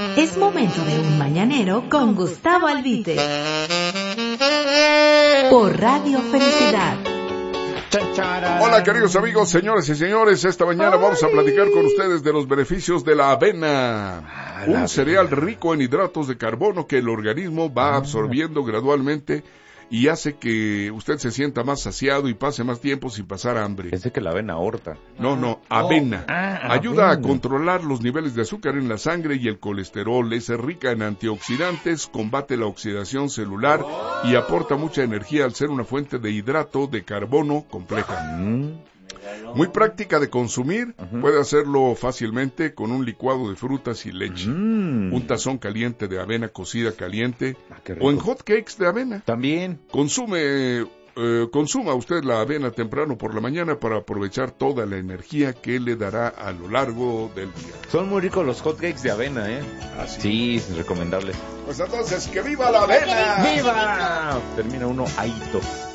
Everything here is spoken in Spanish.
Es momento de un mañanero con Gustavo Albite. Por Radio Felicidad. Hola queridos amigos, señores y señores, esta mañana vamos a platicar con ustedes de los beneficios de la avena. Un cereal rico en hidratos de carbono que el organismo va absorbiendo gradualmente y hace que usted se sienta más saciado y pase más tiempo sin pasar hambre. Pensé que la avena horta. No, avena. Ayuda avena. a controlar los niveles de azúcar en la sangre y el colesterol. Es rica en antioxidantes, combate la oxidación celular y aporta mucha energía al ser una fuente de hidrato de carbono compleja. Muy práctica de consumir, puede hacerlo fácilmente con un licuado de frutas y leche. Un tazón caliente de avena cocida caliente o en hot cakes de avena. También. Consuma usted la avena temprano por la mañana para aprovechar toda la energía que le dará a lo largo del día. Son muy ricos los hotcakes de avena, ¿eh? Así. Sí, es recomendable. Pues entonces, ¡que viva la avena! ¡Viva! Termina uno ahito.